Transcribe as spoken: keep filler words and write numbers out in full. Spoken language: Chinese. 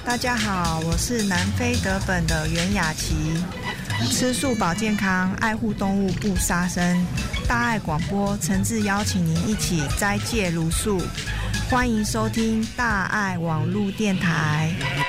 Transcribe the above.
大家好，我是南非德本的袁雅琪，吃素保健康，爱护动物不杀生。大爱广播诚挚邀请您一起斋戒茹素，欢迎收听大爱网络电台。